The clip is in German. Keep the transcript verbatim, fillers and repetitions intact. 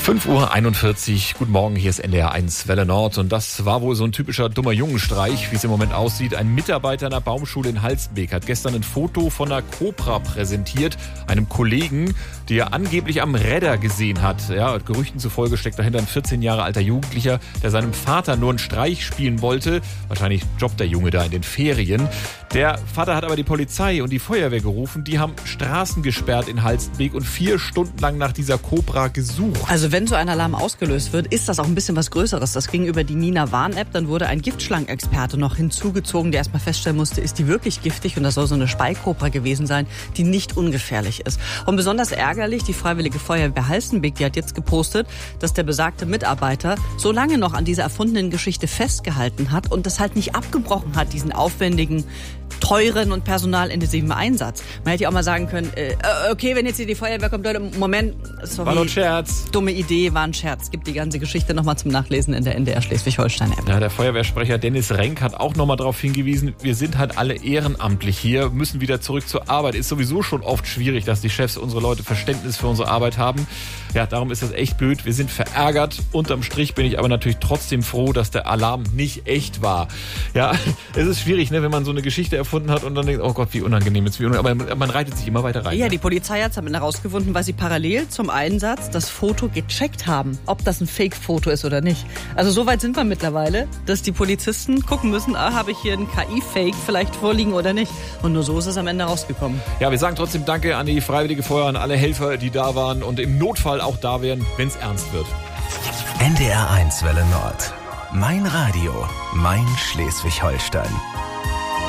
fünf Uhr einundvierzig, guten Morgen, hier ist N D R eins Welle Nord und das war wohl so ein typischer dummer Jungenstreich, wie es im Moment aussieht. Ein Mitarbeiter einer Baumschule in Halstenbek hat gestern ein Foto von einer Kobra präsentiert, einem Kollegen, die er angeblich am Redder gesehen hat. Ja, Gerüchten zufolge steckt dahinter ein vierzehn Jahre alter Jugendlicher, der seinem Vater nur einen Streich spielen wollte. Wahrscheinlich jobbt der Junge da in den Ferien. Der Vater hat aber die Polizei und die Feuerwehr gerufen. Die haben Straßen gesperrt in Halstenbek und vier Stunden lang nach dieser Kobra gesucht. Also wenn so ein Alarm ausgelöst wird, ist das auch ein bisschen was Größeres. Das ging über die Nina Warn-App. Dann wurde ein Giftschlangenexperte noch hinzugezogen, der erstmal feststellen musste, ist die wirklich giftig? Und das soll so eine Speikobra gewesen sein, die nicht ungefährlich ist. Und besonders ärgerlich, die Freiwillige Feuerwehr Halstenbek, die hat jetzt gepostet, dass der besagte Mitarbeiter so lange noch an dieser erfundenen Geschichte festgehalten hat und das halt nicht abgebrochen hat, diesen aufwendigen, teuren und personalintensiven Einsatz. Man hätte ja auch mal sagen können, äh, okay, wenn jetzt hier die Feuerwehr kommt, Leute, Moment, sorry, war nur ein Scherz. Dumme Idee, war ein Scherz. Gibt die ganze Geschichte nochmal zum Nachlesen in der N D R Schleswig-Holstein-App. Ja, der Feuerwehrsprecher Dennis Renk hat auch nochmal darauf hingewiesen, wir sind halt alle ehrenamtlich hier, müssen wieder zurück zur Arbeit. Ist sowieso schon oft schwierig, dass die Chefs, unsere Leute Verständnis für unsere Arbeit haben. Ja, darum ist das echt blöd. Wir sind verärgert. Unterm Strich bin ich aber natürlich trotzdem froh, dass der Alarm nicht echt war. Ja, es ist schwierig, ne, wenn man so eine Geschichte erfunden hat und dann denkt, oh Gott, wie unangenehm ist, wie unangenehm. Aber man reitet sich immer weiter rein. Ja, die Polizei hat es am Ende herausgefunden, weil sie parallel zum Einsatz das Foto gecheckt haben, ob das ein Fake-Foto ist oder nicht. Also so weit sind wir mittlerweile, dass die Polizisten gucken müssen, ah, habe ich hier einen K I-Fake vielleicht vorliegen oder nicht. Und nur so ist es am Ende rausgekommen. Ja, wir sagen trotzdem Danke an die Freiwillige Feuerwehr, an alle Helfer, die da waren und im Notfall auch da wären, wenn es ernst wird. N D R eins Welle Nord. Mein Radio, mein Schleswig-Holstein.